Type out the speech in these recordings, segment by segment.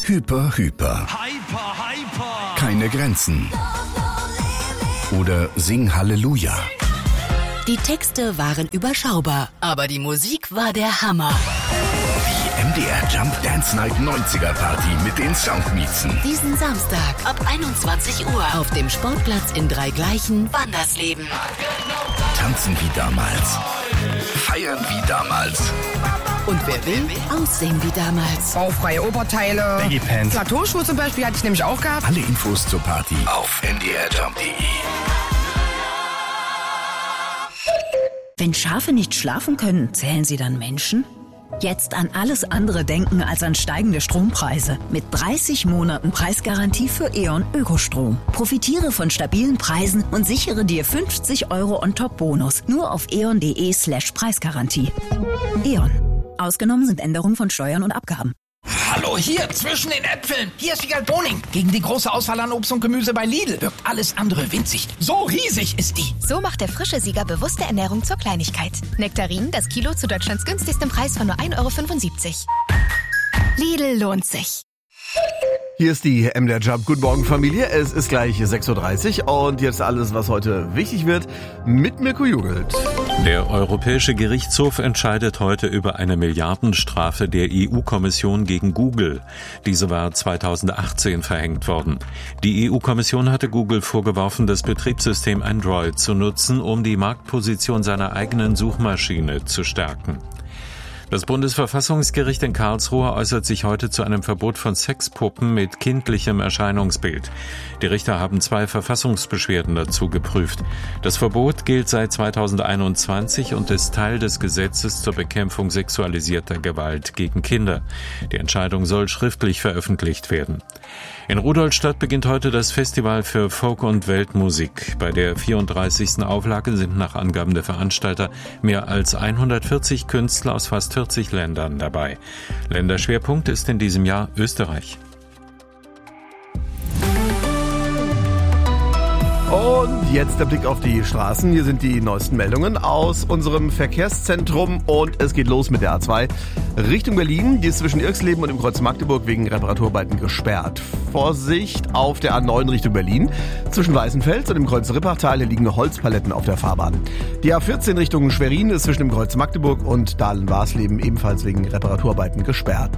Hyper. Hyper. Keine Grenzen. Oder Sing Halleluja. Die Texte waren überschaubar, aber die Musik war der Hammer. Die MDR Jump Dance Night 90er Party mit den Soundmiezen. Diesen Samstag ab 21 Uhr auf dem Sportplatz in Dreigleichen, Wandersleben. Tanzen wie damals. Feiern wie damals. Und wer will, aussehen wie damals. Baufreie Oberteile, Baggy-Pants. Plateauschuhe zum Beispiel hatte ich nämlich auch gehabt. Alle Infos zur Party auf ndrjump.de. Wenn Schafe nicht schlafen können, zählen sie dann Menschen? Jetzt an alles andere denken als an steigende Strompreise. Mit 30 Monaten Preisgarantie für E.ON Ökostrom. Profitiere von stabilen Preisen und sichere dir 50 € on-top-Bonus. Nur auf eon.de/Preisgarantie. E.ON. Ausgenommen sind Änderungen von Steuern und Abgaben. Hallo, hier zwischen den Äpfeln. Hier ist Wiegald Boning. Gegen die große Auswahl an Obst und Gemüse bei Lidl wirkt alles andere winzig. So riesig ist die. So macht der frische Sieger bewusste Ernährung zur Kleinigkeit. Nektarinen, das Kilo zu Deutschlands günstigsten Preis von nur 1,75 €. Lidl lohnt sich. Hier ist die MDR Jump. Guten Morgen, Familie. Es ist gleich 6:30 Uhr und jetzt alles, was heute wichtig wird, mit Mirko Jugelt. Der Europäische Gerichtshof entscheidet heute über eine Milliardenstrafe der EU-Kommission gegen Google. Diese war 2018 verhängt worden. Die EU-Kommission hatte Google vorgeworfen, das Betriebssystem Android zu nutzen, um die Marktposition seiner eigenen Suchmaschine zu stärken. Das Bundesverfassungsgericht in Karlsruhe äußert sich heute zu einem Verbot von Sexpuppen mit kindlichem Erscheinungsbild. Die Richter haben 2 Verfassungsbeschwerden dazu geprüft. Das Verbot gilt seit 2021 und ist Teil des Gesetzes zur Bekämpfung sexualisierter Gewalt gegen Kinder. Die Entscheidung soll schriftlich veröffentlicht werden. In Rudolstadt beginnt heute das Festival für Folk- und Weltmusik. Bei der 34. Auflage sind nach Angaben der Veranstalter mehr als 140 Künstler aus fast 40 Ländern dabei. Länderschwerpunkt ist in diesem Jahr Österreich. Und jetzt der Blick auf die Straßen. Hier sind die neuesten Meldungen aus unserem Verkehrszentrum und es geht los mit der A2 Richtung Berlin. Die ist zwischen Irxleben und dem Kreuz Magdeburg wegen Reparaturarbeiten gesperrt. Vorsicht auf der A9 Richtung Berlin. Zwischen Weißenfels und dem Kreuz Rippachtal liegen Holzpaletten auf der Fahrbahn. Die A14 Richtung Schwerin ist zwischen dem Kreuz Magdeburg und Dahlen-Warsleben ebenfalls wegen Reparaturarbeiten gesperrt.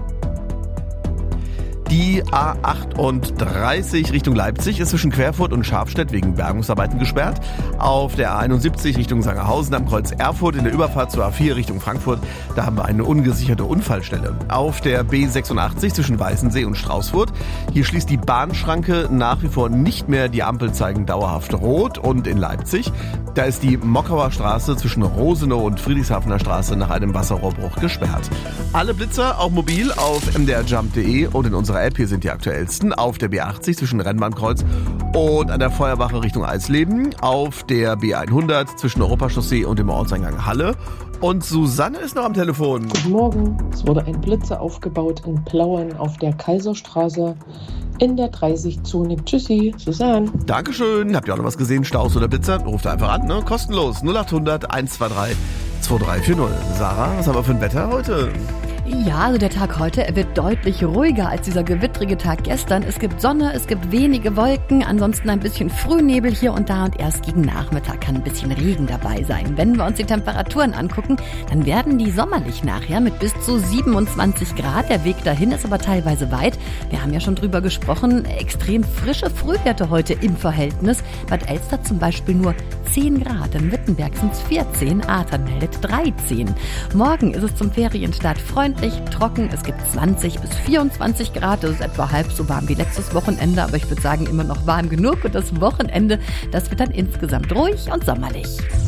Die A38 Richtung Leipzig ist zwischen Querfurt und Scharfstedt wegen Bergungsarbeiten gesperrt. Auf der A71 Richtung Sangerhausen am Kreuz Erfurt in der Überfahrt zur A4 Richtung Frankfurt, da haben wir eine ungesicherte Unfallstelle. Auf der B86 zwischen Weißensee und Straußfurt, hier schließt die Bahnschranke nach wie vor nicht mehr, die Ampel zeigen dauerhaft rot. Und in Leipzig, da ist die Mockauer Straße zwischen Rosenow und Friedrichshafener Straße nach einem Wasserrohrbruch gesperrt. Alle Blitzer auch mobil auf mdrjump.de und in unserer App. Hier sind die aktuellsten. Auf der B80 zwischen Rennbahnkreuz und an der Feuerwache Richtung Eisleben. Auf der B100 zwischen Europachaussee und dem Ortseingang Halle. Und Susanne ist noch am Telefon. Guten Morgen. Es wurde ein Blitzer aufgebaut in Plauen auf der Kaiserstraße in der 30-Zone. Tschüssi, Susanne. Dankeschön. Habt ihr auch noch was gesehen? Staus oder Blitzer? Ruft einfach an, ne? Kostenlos. 0800 123 2340. Sarah, was haben wir für ein Wetter heute? Ja, also der Tag heute, er wird deutlich ruhiger als dieser gewittrige Tag gestern. Es gibt Sonne, es gibt wenige Wolken, ansonsten ein bisschen Frühnebel hier und da und erst gegen Nachmittag kann ein bisschen Regen dabei sein. Wenn wir uns die Temperaturen angucken, dann werden die sommerlich nachher mit bis zu 27 Grad. Der Weg dahin ist aber teilweise weit. Wir haben ja schon drüber gesprochen, extrem frische Frühwerte heute im Verhältnis. Bad Elster zum Beispiel nur 10 Grad, in Wittenberg sind es 14, Ahrtal meldet 13. Morgen ist es zum Ferienstart freundlich, trocken, es gibt 20 bis 24 Grad, das ist etwa halb so warm wie letztes Wochenende, aber ich würde sagen immer noch warm genug und das Wochenende, das wird dann insgesamt ruhig und sommerlich.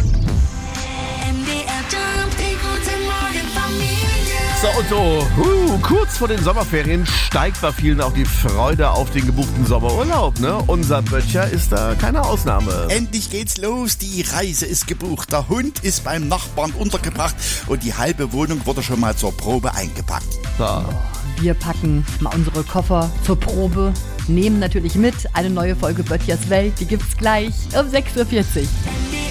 So und so, kurz vor den Sommerferien steigt bei vielen auch die Freude auf den gebuchten Sommerurlaub, ne? Unser Böttcher ist da keine Ausnahme. Endlich geht's los, die Reise ist gebucht, der Hund ist beim Nachbarn untergebracht und die halbe Wohnung wurde schon mal zur Probe eingepackt. So. Wir packen mal unsere Koffer zur Probe, nehmen natürlich mit eine neue Folge Böttchers Welt, die gibt's gleich um 6:40 Uhr.